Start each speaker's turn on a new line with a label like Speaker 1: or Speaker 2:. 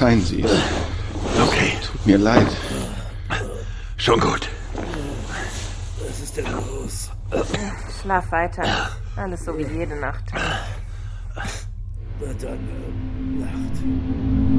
Speaker 1: Verzeihen Sie.
Speaker 2: Okay.
Speaker 1: Tut mir leid.
Speaker 2: Schon gut.
Speaker 3: Was ist denn los?
Speaker 4: Schlaf weiter. Alles so wie jede Nacht.
Speaker 3: Na dann, Nacht.